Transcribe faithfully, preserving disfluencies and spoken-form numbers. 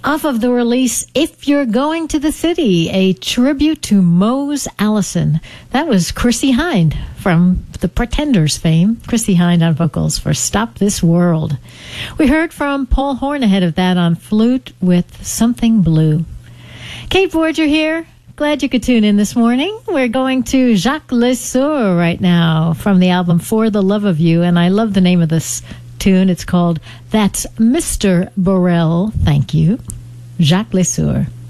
Off of the release, If You're Going to the City, a tribute to Mose Allison. That was Chrissie Hynde from the Pretenders fame. Chrissie Hynde on vocals for Stop This World. We heard from Paul Horn ahead of that on flute with Something Blue. Kate Borger here. Glad you could tune in this morning. We're going to Jacques Lesueur right now from the album For the Love of You, and I love the name of this tune. It's called That's Mister Burrell. Thank you. Jacques Lesueur.